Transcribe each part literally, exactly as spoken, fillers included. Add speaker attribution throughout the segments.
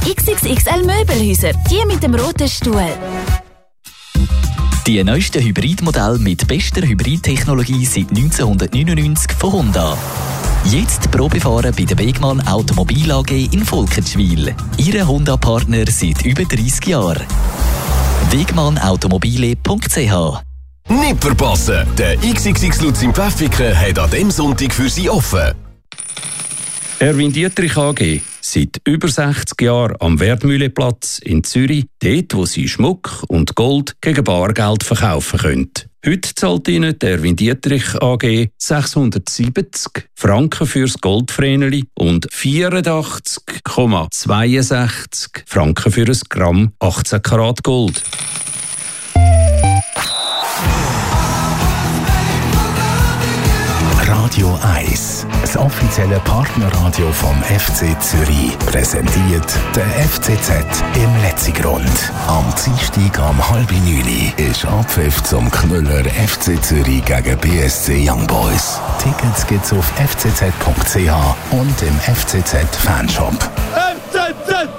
Speaker 1: X X X L Möbelhäuser, die mit dem roten Stuhl.
Speaker 2: Die neuesten Hybridmodelle mit bester Hybridtechnologie seit neunzehnhundertneunundneunzig von Honda. Jetzt Probefahren bei der Wegmann Automobil A G in Volkenswil. Ihre Honda-Partner seit über dreissig Jahren. wegmann automobile punkt c h.
Speaker 3: Nicht verpassen! Der X X X Lutz im Pfäffiken hat an diesem Sonntag für Sie offen.
Speaker 4: Erwin Dietrich A G. Seit über sechzig Jahren am Wertmühleplatz in Zürich, dort wo Sie Schmuck und Gold gegen Bargeld verkaufen können. Heute zahlt Ihnen der Erwin Dietrich A G sechshundertsiebzig Franken fürs Goldvreneli und vierundachtzig Komma zweiundsechzig Franken für ein Gramm achtzehn Karat Gold.
Speaker 5: Radio eins, das offizielle Partnerradio vom F C Zürich, präsentiert der F C Z im Letzigrund. Am Dienstag um halb neun ist Abpfiff zum Knüller F C Zürich gegen B S C Young Boys. Tickets gibt's auf f c z punkt c h und im F C Z Fanshop. F C Z!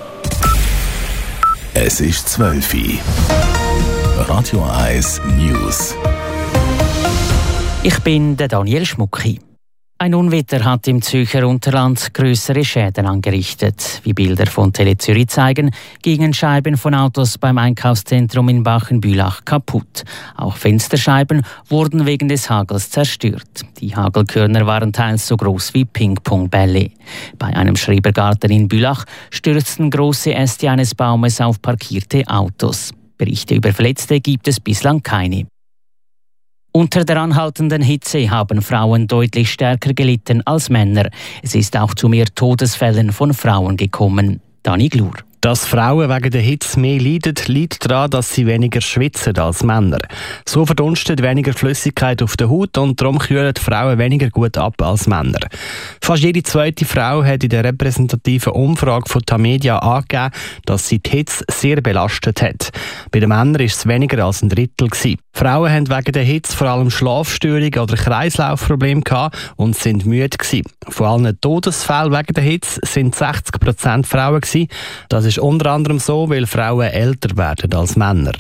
Speaker 5: Es ist zwölf Uhr. Radio eins News.
Speaker 6: Ich bin der Daniel Schmucki. Ein Unwetter hat im Zürcher Unterland grössere Schäden angerichtet. Wie Bilder von Tele Zürich zeigen, gingen Scheiben von Autos beim Einkaufszentrum in Bachenbülach kaputt. Auch Fensterscheiben wurden wegen des Hagels zerstört. Die Hagelkörner waren teils so groß wie Ping-Pong-Bälle. Bei einem Schrebergarten in Bülach stürzten große Äste eines Baumes auf parkierte Autos. Berichte über Verletzte gibt es bislang keine. Unter der anhaltenden Hitze haben Frauen deutlich stärker gelitten als Männer. Es ist auch zu mehr Todesfällen von Frauen gekommen. Dani Glur.
Speaker 7: Dass Frauen wegen der Hitze mehr leiden, liegt daran, dass sie weniger schwitzen als Männer. So verdunstet weniger Flüssigkeit auf der Haut und darum kühlen Frauen weniger gut ab als Männer. Fast jede zweite Frau hat in der repräsentativen Umfrage von Tamedia angegeben, dass sie die Hitze sehr belastet hat. Bei den Männern war es weniger als ein Drittel gewesen. Frauen haben wegen der Hitze vor allem Schlafstörungen oder Kreislaufprobleme gehabt und sind müde gewesen. Von allen Todesfällen wegen der Hitze sind sechzig Prozent Frauen gewesen. Das ist unter anderem so, weil Frauen älter werden als Männer.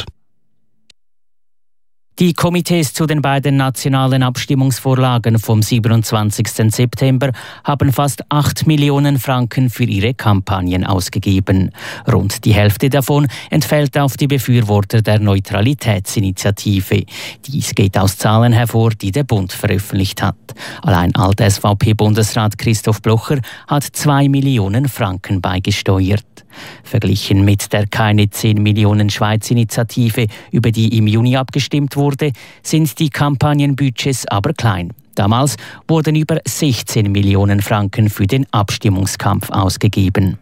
Speaker 6: Die Komitees zu den beiden nationalen Abstimmungsvorlagen vom siebenundzwanzigsten September haben fast acht Millionen Franken für ihre Kampagnen ausgegeben. Rund die Hälfte davon entfällt auf die Befürworter der Neutralitätsinitiative. Dies geht aus Zahlen hervor, die der Bund veröffentlicht hat. Allein Alt-S V P-Bundesrat Christoph Blocher hat zwei Millionen Franken beigesteuert. Verglichen mit der keine zehn Millionen Schweiz-Initiative, über die im Juni abgestimmt wurde, sind die Kampagnenbudgets aber klein. Damals wurden über sechzehn Millionen Franken für den Abstimmungskampf ausgegeben.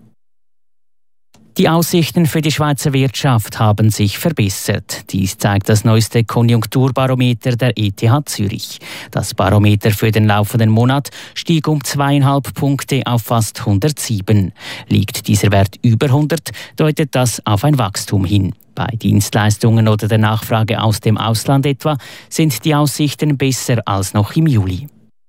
Speaker 6: Die Aussichten für die Schweizer Wirtschaft haben sich verbessert. Dies zeigt das neueste Konjunkturbarometer der E T H Zürich. Das Barometer für den laufenden Monat stieg um zweieinhalb Punkte auf fast hundertsieben. Liegt dieser Wert über hundert, deutet das auf ein Wachstum hin. Bei Dienstleistungen oder der Nachfrage aus dem Ausland etwa sind die Aussichten besser als noch im Juli.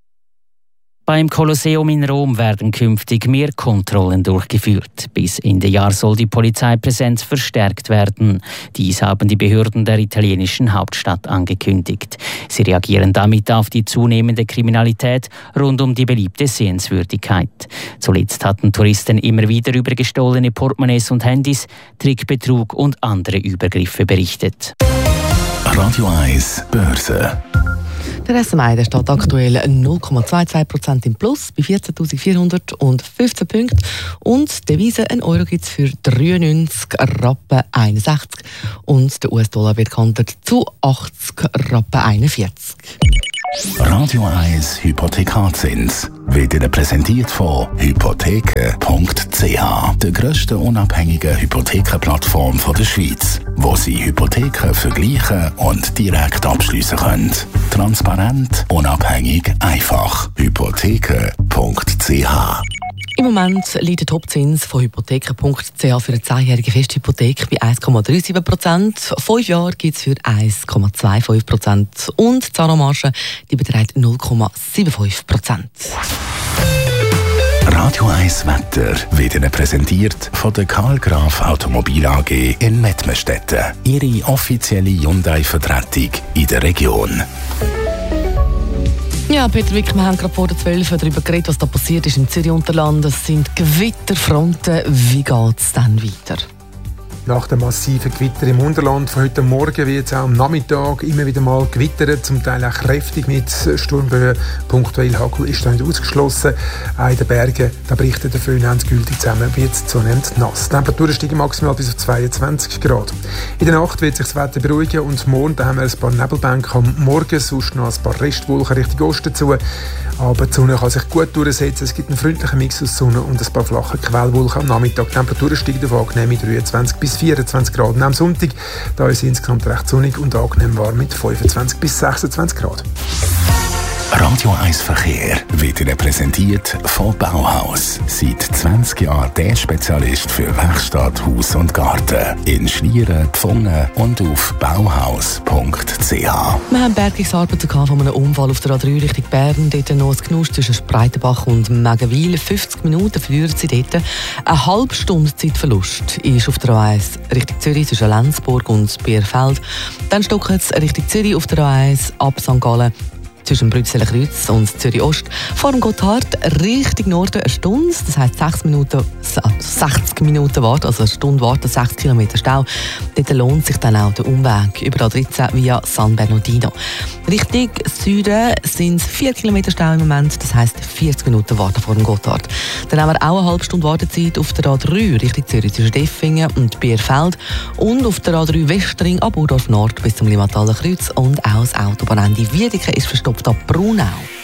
Speaker 6: Beim Kolosseum in Rom werden künftig mehr Kontrollen durchgeführt. Bis Ende Jahr soll die Polizeipräsenz verstärkt werden. Dies haben die Behörden der italienischen Hauptstadt angekündigt. Sie reagieren damit auf die zunehmende Kriminalität rund um die beliebte Sehenswürdigkeit. Zuletzt hatten Touristen immer wieder über gestohlene Portemonnaies und Handys, Trickbetrug und andere Übergriffe berichtet.
Speaker 5: Radio eins Börse.
Speaker 8: Der S M I steht aktuell null Komma zweiundzwanzig Prozent im Plus bei vierzehntausendvierhundertfünfzehn Punkten. Und die Devise, ein Euro gibt es für dreiundneunzig Rappen einundsechzig. Und der U S-Dollar wird gehandelt zu achtzig Rappen einundvierzig.
Speaker 5: Radio eins Hypothekarzins wird Ihnen präsentiert von hypotheken punkt c h, der grössten unabhängigen Hypothekenplattform der Schweiz, wo Sie Hypotheken vergleichen und direkt abschliessen können. Transparent, unabhängig, einfach. hypotheken punkt c h.
Speaker 8: Im Moment liegt der Topzins von hypotheken punkt c h für eine zehnjährige Festhypothek bei eins Komma siebenunddreißig Prozent. Fünf Jahre gibt es für eins Komma fünfundzwanzig Prozent. Und die Zahlmarge die beträgt null Komma fünfundsiebzig Prozent.
Speaker 5: Radio eins Wetter wird Ihnen präsentiert von der Karl Graf Automobil A G in Mettmerstetten. Ihre offizielle Hyundai-Vertretung in der Region.
Speaker 8: Ja, Peter Wick, wir haben gerade vor der zwölf darüber geredet, was da passiert ist im Zürich-Unterland. Das sind Gewitterfronten. Wie geht es dann weiter?
Speaker 9: Nach dem massiven Gewitter im Unterland von heute Morgen wird es auch am Nachmittag immer wieder mal gewittert, zum Teil auch kräftig mit Sturmböen. Punktuell Hagel ist da nicht ausgeschlossen. Auch in den Bergen, da bricht der Föhn endgültig zusammen, wird es zunehmend nass. Die Temperaturen steigen maximal bis auf zweiundzwanzig Grad. In der Nacht wird sich das Wetter beruhigen und morgen da haben wir ein paar Nebelbänke am Morgen, sonst noch ein paar Restwolken Richtung Osten zu. Aber die Sonne kann sich gut durchsetzen. Es gibt einen freundlichen Mix aus Sonne und ein paar flache Quellwolken am Nachmittag. Die Temperaturen steigen auf angenehm mit dreiundzwanzig bis vierundzwanzig Grad. Und am Sonntag da ist es insgesamt recht sonnig und angenehm warm mit fünfundzwanzig bis sechsundzwanzig Grad.
Speaker 5: Radio eins Verkehr wird Ihnen präsentiert von Bauhaus. Seit zwanzig Jahren der Spezialist für Werkstatt, Haus und Garten. In Schlieren, Pfungen und auf bauhaus punkt c h.
Speaker 8: Wir haben Bergungsarbeiten von einem Unfall auf der A drei Richtung Bern. Dort noch ein Knusch zwischen Spreitenbach und Megenwil. fünfzig Minuten verlieren sie dort. Eine halbe Stunde Zeitverlust ist auf der A eins Richtung Zürich zwischen Lenzburg und Bierfeld. Dann stocken es Richtung Zürich auf der A eins ab Sankt Gallen zwischen Brüxeler Kreuz und Zürich Ost. Vor dem Gotthard Richtung Norden eine Stunde, das heisst sechzig Minuten, sechzig Minuten warten, also eine Stunde warten, sechzig Kilometer Stau. Dort lohnt sich dann auch der Umweg über A dreizehn via San Bernardino. Richtung Süden sind es vier Kilometer Stau im Moment, das heisst vierzig Minuten warten vor dem Gotthard. Dann haben wir auch eine halbe Stunde Wartezeit auf der A drei Richtung Zürich zwischen Deffingen und Bierfeld und auf der A drei Westring ab Urdorf Nord bis zum Limataler Kreuz und auch das Autobahnende Wiedeke ist verstopft ab Brunau.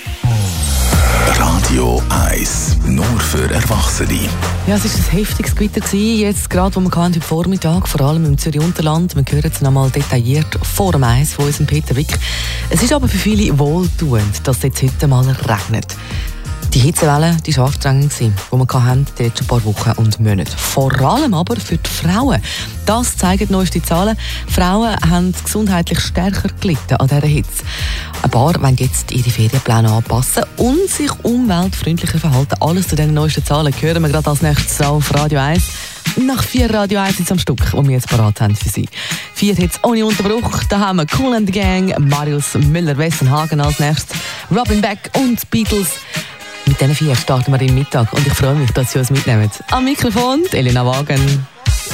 Speaker 5: Radio eins, nur für Erwachsene.
Speaker 8: Ja, es war ein heftiges Gewitter gewesen, jetzt gerade, wo wir heute Vormittag, vor allem im Zürich-Unterland. Wir hören es nochmal detailliert vor dem Eis von unserem Peter Wick. Es ist aber für viele wohltuend, dass es jetzt heute mal regnet. Die Hitzewelle die war anstrengend, die wir hatten, die letzten paar Wochen und Monate. Vor allem aber für die Frauen. Das zeigen neueste Zahlen. Frauen haben gesundheitlich stärker gelitten an dieser Hitze. Ein paar wollen jetzt ihre Ferienpläne anpassen und sich umweltfreundlicher verhalten. Alles zu diesen neuesten Zahlen hören wir gerade als nächstes auf Radio eins. Nach vier Radio eins jetzt am Stück, die wir jetzt parat haben für Sie. Vier Hits ohne Unterbruch. Da haben wir Kool and the Gang, Marius Müller-Westernhagen als nächstes, Robin Beck und Beatles. Mit diesen vier starten wir im Mittag und ich freue mich, dass Sie uns mitnehmen. Am Mikrofon Elena Wagen.